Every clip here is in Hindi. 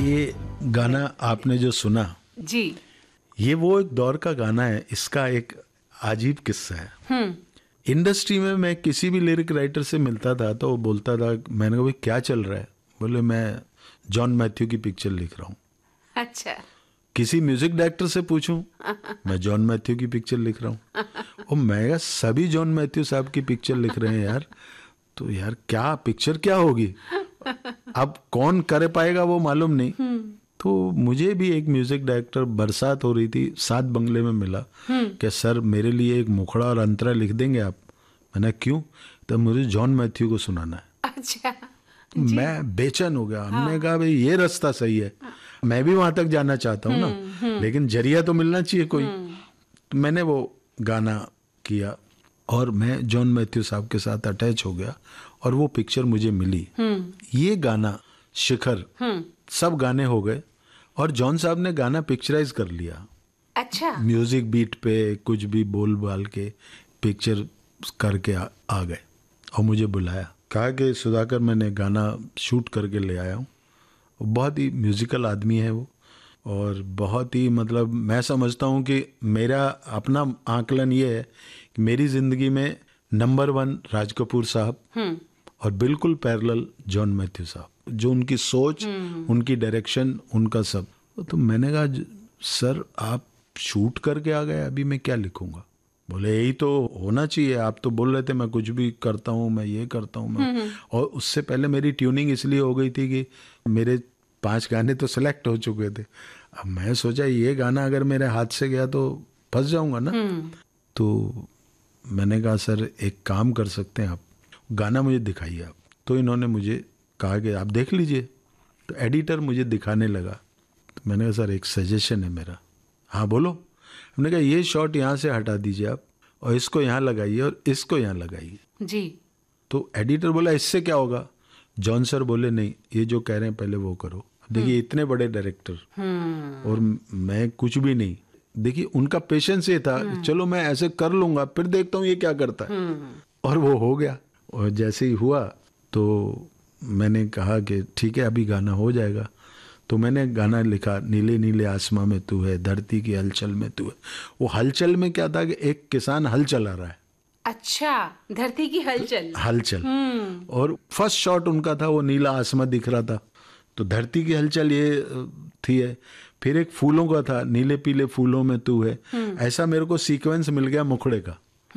ये गाना आपने जो सुना जी, ये वो एक दौर का गाना है। इसका एक अजीब किस्सा है। इंडस्ट्री में मैं किसी भी लिरिक राइटर से मिलता था तो वो बोलता था, मैंने कहा भाई क्या चल रहा है? बोले मैं जॉन मैथ्यू की पिक्चर लिख रहा हूँ। अच्छा। किसी म्यूजिक डायरेक्टर से पूछूं, मैं जॉन मैथ्यू की पिक्चर लिख रहा हूँ। और मैं कहा सभी जॉन मैथ्यू साहब की पिक्चर लिख रहे हैं यार, तो यार क्या पिक्चर क्या होगी? अब कौन कर पाएगा वो मालूम नहीं। तो मुझे भी एक म्यूजिक डायरेक्टर, बरसात हो रही थी, 7 बंगले में मिला कि सर मेरे लिए एक मुखड़ा और अंतरा लिख देंगे आप? मैंने क्यों? तो मुझे जॉन मैथ्यू को सुनाना है। अच्छा। मैं बेचैन हो गया। हमने कहा भाई ये रास्ता सही है, मैं भी वहां तक जाना चाहता हूँ ना, लेकिन जरिया तो मिलना चाहिए कोई। तो मैंने वो गाना किया और मैं जॉन मैथ्यू साहब के साथ अटैच हो गया और वो पिक्चर मुझे मिली। ये गाना शिखर सब गाने हो गए और जॉन साहब ने गाना पिक्चराइज कर लिया। अच्छा। म्यूजिक बीट पे कुछ भी बोल बाल के पिक्चर करके आ गए और मुझे बुलाया, कहा कि सुधाकर मैंने गाना शूट करके ले आया हूँ। बहुत ही म्यूजिकल आदमी है वो और बहुत ही मतलब मैं समझता हूँ कि मेरा अपना आकलन ये है कि मेरी ज़िंदगी में नंबर 1 राज कपूर साहब और बिल्कुल पैरेलल जॉन मैथ्यू साहब, जो उनकी सोच, उनकी डायरेक्शन, उनका सब। तो मैंने कहा सर आप शूट करके आ गए, अभी मैं क्या लिखूंगा? बोले यही तो होना चाहिए, आप तो बोल रहे थे मैं कुछ भी करता हूँ, मैं ये करता हूँ मैं। और उससे पहले मेरी ट्यूनिंग इसलिए हो गई थी कि मेरे 5 गाने तो सिलेक्ट हो चुके थे। अब मैं सोचा ये गाना अगर मेरे हाथ से गया तो फंस जाऊंगा ना। तो मैंने कहा सर एक काम कर सकते हैं आप, गाना मुझे दिखाइए आप। तो इन्होंने मुझे कहा कि आप देख लीजिए। तो एडिटर मुझे दिखाने लगा। तो मैंने कहा सर एक सजेशन है मेरा। हाँ बोलो। हमने कहा ये शॉट यहाँ से हटा दीजिए आप और इसको यहाँ लगाइए और इसको यहाँ लगाइए। जी। तो एडिटर बोला इससे क्या होगा? जॉन सर बोले नहीं, ये जो कह रहे हैं पहले वो करो। देखिए इतने बड़े डायरेक्टर और मैं कुछ भी नहीं। देखिए उनका पेशेंस ये था, चलो मैं ऐसे कर लूंगा फिर देखता हूँ ये क्या करता है। और वो हो गया। और जैसे ही हुआ तो मैंने कहा कि ठीक है अभी गाना हो जाएगा। तो मैंने गाना लिखा, नीले नीले आसमां में तू है, धरती की हलचल में तू है। वो हलचल में क्या था कि एक किसान हल चला रहा है। अच्छा, धरती की हलचल। हलचल। और फर्स्ट शॉट उनका था, वो नीला आसमां दिख रहा था, तो धरती की हलचल ये थी है। फिर एक फूलों का था, नीले पीले फूलों में तू है। ऐसा मेरे को सीक्वेंस मिल गया मुखड़े का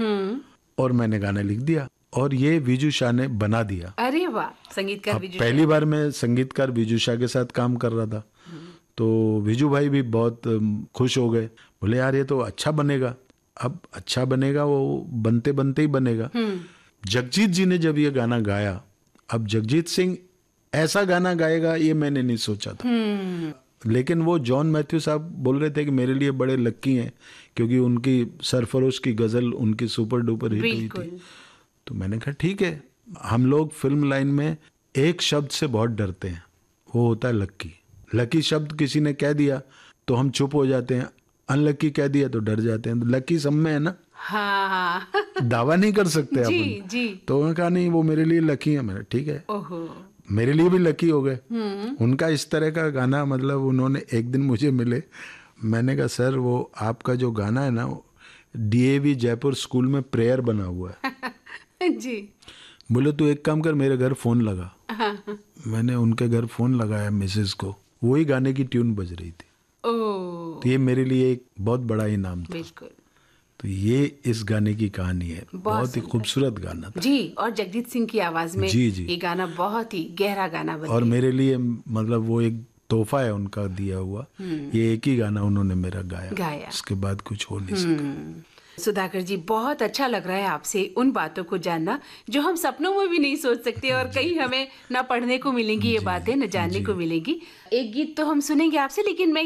और मैंने गाना लिख दिया और ये विजू शाह ने बना दिया। अरे वाह, संगीतकार विजू शाह। पहली बार मैं संगीतकार विजू शाह के साथ काम कर रहा था। तो विजू भाई भी बहुत खुश हो गए, बोले यार ये तो अच्छा बनेगा। अब अच्छा बनेगा वो बनते बनते ही बनेगा। जगजीत जी ने जब ये गाना गाया, अब जगजीत सिंह ऐसा गाना गाएगा ये मैंने नहीं सोचा था। लेकिन वो जॉन मैथ्यू साहब बोल रहे थे कि मेरे लिए बड़े लक्की हैं क्योंकि उनकी सरफरोश की गजल उनकी सुपर डुपर हिट हुई थी। तो मैंने कहा ठीक है। हम लोग फिल्म लाइन में एक शब्द से बहुत डरते हैं, वो होता है लक्की। लकी शब्द किसी ने कह दिया तो हम चुप हो जाते हैं, अनलकी कह दिया तो डर जाते हैं। लकी सब में है ना। हाँ। दावा नहीं कर सकते जी, अपन। जी। तो उन्होंने कहा नहीं वो मेरे लिए लकी है। मैंने ठीक है, ओहो। मेरे लिए भी लकी हो गए। उनका इस तरह का गाना, मतलब उन्होंने एक दिन मुझे मिले, मैंने कहा सर वो आपका जो गाना है ना डीएवी जयपुर स्कूल में प्रेयर बना हुआ है। जी। बोले तू एक काम कर मेरे घर फोन लगा। मैंने उनके घर फोन लगाया मिसेस को, वही गाने की ट्यून बज रही थी। ओह। तो ये मेरे लिए एक बहुत बड़ा इनाम था। बिल्कुल। तो ये इस गाने की कहानी है। बहुत ही खूबसूरत गाना था जी। और जगजीत सिंह की आवाज में जी जी ये गाना बहुत ही गहरा गाना बन और गया। मेरे लिए मतलब वो एक तोहफा है उनका दिया हुआ। ये एक ही गाना उन्होंने मेरा गाया। उसके बाद कुछ हो नहीं सका। सुधाकर जी, बहुत अच्छा लग रहा है आपसे उन बातों को जानना जो हम सपनों में भी नहीं सोच सकते और कहीं हमें न पढ़ने को मिलेंगी ये बातें, न जानने को मिलेंगी। एक गीत तो हम सुनेंगे आपसे, लेकिन मैं